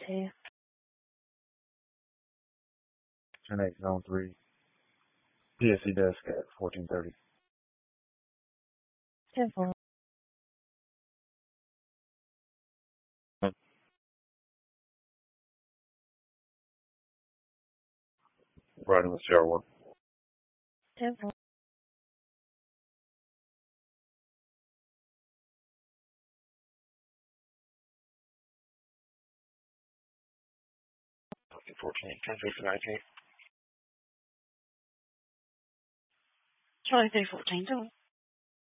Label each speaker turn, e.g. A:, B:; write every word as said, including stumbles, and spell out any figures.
A: two.
B: ten eight, zone three. P S C desk at fourteen thirty.
A: ten four.
B: Riding with C R one.
A: ten four.
B: fourteen, ten fifty, nineteen.
A: Charlie three fourteen.